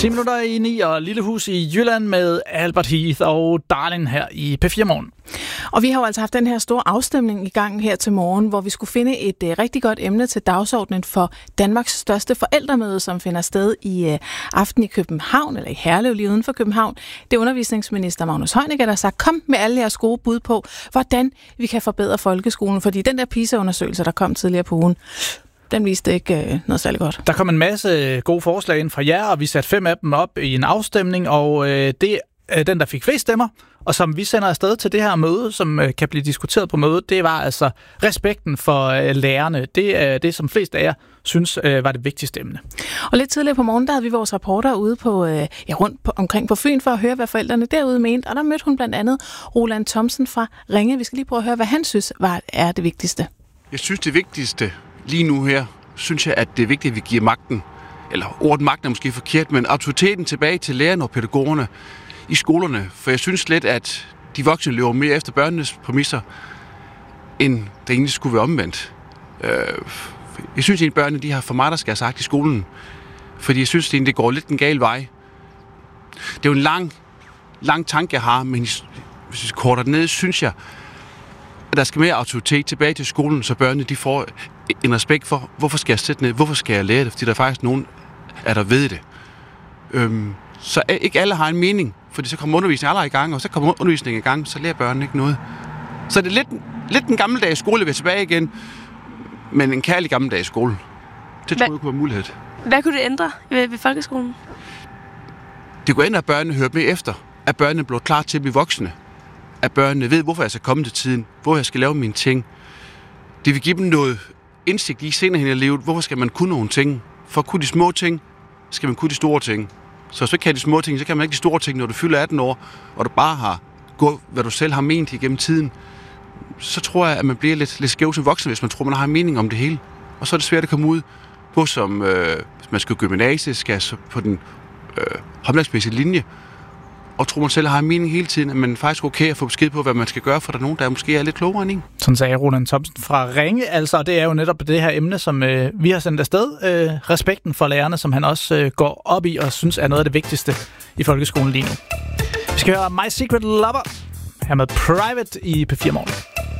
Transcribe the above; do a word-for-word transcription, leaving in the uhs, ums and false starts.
ti minutter i ni og Lillehus i Jylland med Albert Heath og Darling her i P fire Morgen. Og vi har jo altså haft den her store afstemning i gang her til morgen, hvor vi skulle finde et uh, rigtig godt emne til dagsordenen for Danmarks største forældremøde, som finder sted i uh, aften i København, eller i Herlev lige uden for København. Det er undervisningsminister Magnus Heunicke, der har sagt, kom med alle jeres gode bud på, hvordan vi kan forbedre folkeskolen. Fordi den der PISA-undersøgelse, der kom tidligere på ugen, den viste ikke øh, noget særlig godt. Der kom en masse gode forslag ind fra jer, og vi satte fem af dem op i en afstemning, og øh, det er den, der fik flest stemmer, og som vi sender afsted til det her møde, som øh, kan blive diskuteret på mødet, det var altså respekten for øh, lærerne. Det er øh, det, som flest af jer synes øh, var det vigtigste emne. Og lidt tidligere på morgen, der havde vi vores reporter ude på, øh, ja, rundt på, omkring på Fyn for at høre, hvad forældrene derude mente, og der mødte hun blandt andet Roland Thomsen fra Ringe. Vi skal lige prøve at høre, hvad han synes var, er det vigtigste. Jeg synes, det vigtigste lige nu her, synes jeg, at det er vigtigt, at vi giver magten, eller ordet magten er måske forkert, men autoriteten tilbage til lærerne og pædagogerne i skolerne. For jeg synes lidt, at de voksne løber mere efter børnenes præmisser, end det egentlig skulle være omvendt. Jeg synes, at børnene de har for meget, der skal have sagt i skolen, fordi jeg synes, at det går lidt den gale vej. Det er jo en lang, lang tanke, jeg har, men hvis vi korter det ned, synes jeg, at der skal mere autoritet tilbage til skolen, så børnene de får en respekt for, hvorfor skal jeg sætte ned, hvorfor skal jeg lære det, fordi der er faktisk nogen, er der ved det. Øhm, så ikke alle har en mening, fordi så kommer undervisningen aldrig i gang, og så kommer undervisningen i gang, så lærer børnene ikke noget. Så det er lidt, lidt en gammeldags skole, vi er tilbage igen, men en kærlig gammeldags skole. Det tror jeg kunne være mulighed. Hvad kunne det ændre ved, ved folkeskolen? Det kunne ændre, at børnene hører med efter, at børnene bliver klar til at blive voksne, at børnene ved, hvorfor jeg skal komme til tiden, hvor jeg skal lave mine ting. Det vil give dem noget indsigt i senere hen i livet. Hvorfor skal man kunne nogle ting? For at kunne de små ting, skal man kunne de store ting. Så hvis du ikke kan de små ting, så kan man ikke de store ting, når du fylder atten år, og du bare har gået, hvad du selv har ment igennem tiden. Så tror jeg, at man bliver lidt, lidt skæv som voksen, hvis man tror, man har en mening om det hele. Og så er det svært at komme ud på, som øh, man skal gymnasiet, skal på den øh, håndværksmæssige linje, og tror man selv har en mening hele tiden, at man faktisk er okay at få besked på, hvad man skal gøre, for der er nogen, der måske er lidt klogere end en. Sådan sagde Roland Thomsen fra Ringe, altså, og det er jo netop det her emne, som øh, vi har sendt afsted. Øh, respekten for lærerne, som han også øh, går op i og synes er noget af det vigtigste i folkeskolen lige nu. Vi skal høre My Secret Lover her med Private i P fire Morgen.